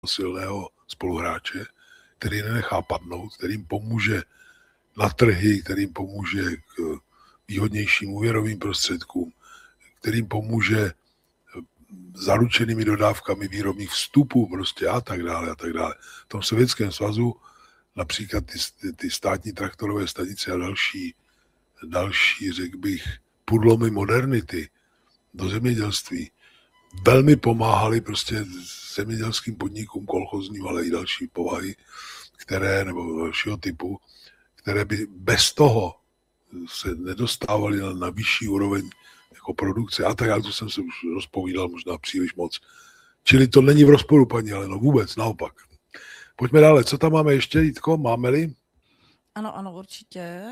silného spoluhráče, který nenechá padnout, kterým pomůže na trhy, kterým pomůže k výhodnějším úvěrovým prostředkům, kterým pomůže zaručenými dodávkami výrobních vstupů prostě a tak dále a tak dále. V tom Sovětském svazu například ty státní traktorové stanice a další, řekl bych, pudlomy modernity do zemědělství velmi pomáhali prostě zemědělským podnikům, kolchozním, ale i další povahy, nebo dalšího typu, které by bez toho se nedostávaly na vyšší úroveň jako produkce a tak dále, to jsem se už rozpovídal možná příliš moc. Čili to není v rozporu, paní Aleno, vůbec, naopak. Pojďme dále, co tam máme ještě, Jitko, máme-li? Ano, určitě.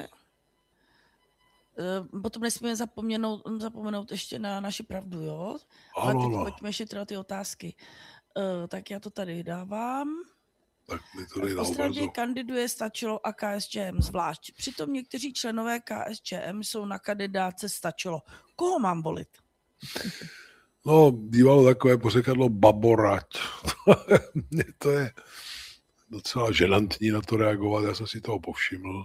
Potom nesmíme zapomenout ještě na naši pravdu, jo? Ale teď pojďme ještě teda ty otázky. Tak já to tady dávám. Tak mi to dej v na Ostravě obrazu. kandiduje Stačilo a KSČM zvlášť. Přitom někteří členové KSČM jsou na kandidátce Stačilo. Koho mám volit? No, bývalo takové pořekadlo baborať. To je docela ženantní na to reagovat, já jsem si toho povšiml.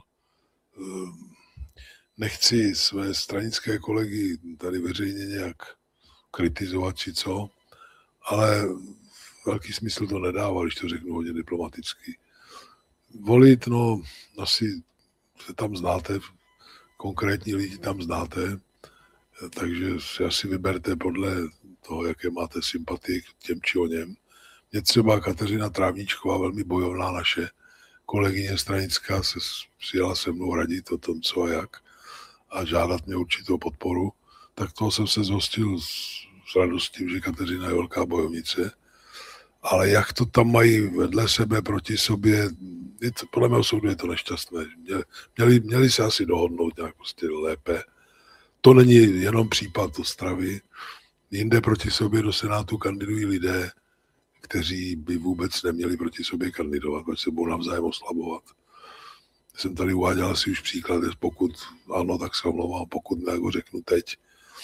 Nechci své stranické kolegy tady veřejně nějak kritizovat či co, ale velký smysl to nedává, když to řeknu hodně diplomaticky. Volit, no, asi se tam znáte, konkrétní lidi tam znáte, takže si asi vyberte podle toho, jaké máte sympatie k těm či o něm. Mě třeba Kateřina Trávničková, velmi bojovná naše kolegyně stranická, se přijela se mnou radit o tom, co a jak a žádat mě určitou podporu, tak toho jsem se zhostil s radostí, že Kateřina je velká bojovnice. Ale jak to tam mají vedle sebe, proti sobě, podle mého soudu je to nešťastné. Měli se asi dohodnout nějak prostě lépe. To není jenom případ Ostravy. Jinde proti sobě do Senátu kandidují lidé, kteří by vůbec neměli proti sobě kandidovat, protože se budou navzájem oslabovat. Jsem tady uváděl asi už příklad, pokud ano, tak se omlouvám, pokud ne, jako řeknu teď,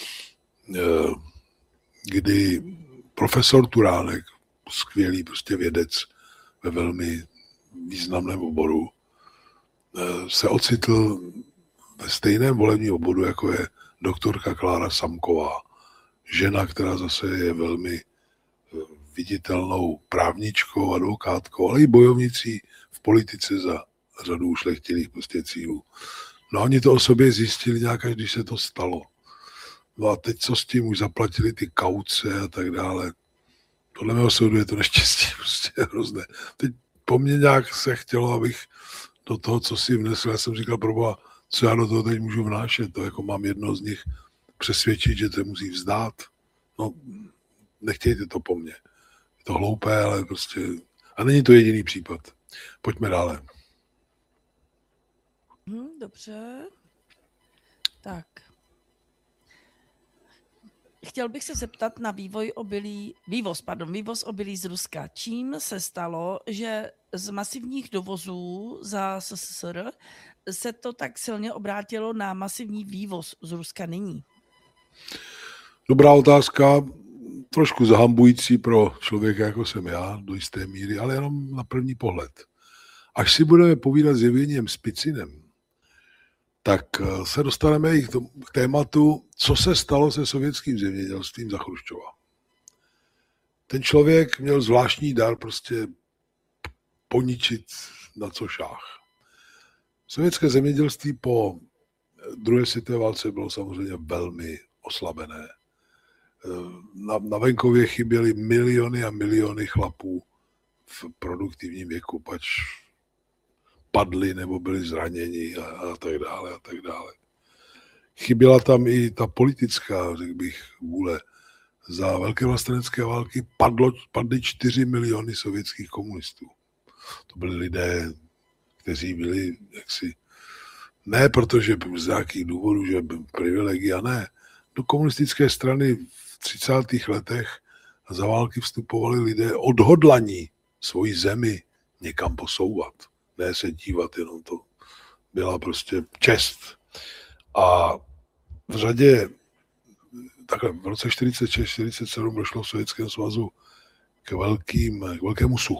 kdy profesor Turánek, skvělý prostě vědec ve velmi významném oboru, se ocitl ve stejném volebním obvodu, jako je doktorka Klára Samková. Žena, která zase je velmi viditelnou právničkou, advokátkou, ale i bojovnicí v politice za řadu ušlechtilých prostě cílů. No a oni to o sobě zjistili nějak, až když se to stalo. No a teď co s tím, už zaplatili ty kauce a tak dále. Podle mého soudu je to neštěstí prostě hrozné. Teď po mně nějak se chtělo, abych do toho, co si vnesl, já jsem říkal, proboha, co já do toho teď můžu vnášet, to jako mám jednoho z nich přesvědčit, že to musí vzdát. No, nechtějte to po mně. Je to hloupé, ale prostě... A není to jediný případ. Pojďme dále. Dobře. Tak. Chtěl bych se zeptat na vývoz obilí z Ruska. Čím se stalo, že z masivních dovozů za SSSR se to tak silně obrátilo na masivní vývoz z Ruska nyní? Dobrá otázka, trošku zahambující pro člověka, jako jsem já, do jisté míry, ale jenom na první pohled. Až si budeme povídat s Jevgeniem Spicinem, tak se dostaneme i k tématu, co se stalo se sovětským zemědělstvím za Chruščova. Ten člověk měl zvláštní dar prostě poničit na co šách. Sovětské zemědělství po druhé světové válce bylo samozřejmě velmi oslabené. Na venkově chyběly miliony a miliony chlapů v produktivním věku, pač padli nebo byli zraněni a tak dále a tak dále. Chyběla tam i ta politická, řekl bych, vůle. Za velké vlastenecké války padly 4 miliony sovětských komunistů. To byli lidé, kteří byli jaksi, ne protože z nějakých důvodů, že privilegia, ne. Do komunistické strany v 30. letech za války vstupovali lidé odhodlaní svoji zemi někam posouvat. Ne se dívat, jenom to byla prostě čest. A v řadě, takhle v roce 46-47 došlo v Sovětském svazu k velkému suchu.